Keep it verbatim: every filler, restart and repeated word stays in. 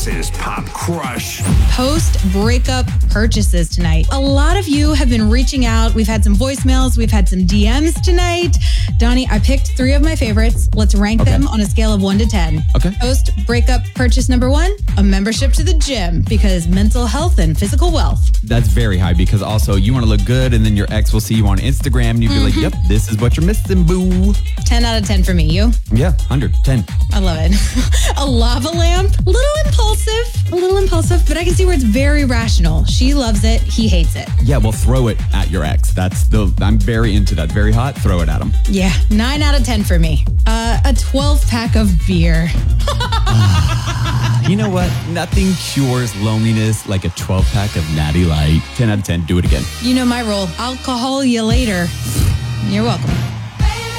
Is Pop Crush. Post breakup purchases tonight. A lot of you have been reaching out. We've had some voicemails. We've had some D Ms tonight. Donnie, I picked three of my favorites. Let's rank Okay. them on a scale of one to ten. Okay. Post breakup purchase number one, a membership to the gym because mental health and physical wealth. That's very high because also you want to look good and then your ex will see you on Instagram and you'll be like, yep, this is what you're missing, boo. ten out of ten for me. You? Yeah, one hundred, ten. I love it. A lava lamp, a little impulsive, a little impulsive, but I can see where it's very rational. She loves it. He hates it. Yeah, well, throw it at your ex. That's the, I'm very into that. Very hot, throw it at him. Yeah, nine out of ten for me. Uh, a twelve pack of beer. You know what? Nothing cures loneliness like a twelve pack of Natty Light. ten out of ten, do it again. You know my role. I'll call you later. You're welcome.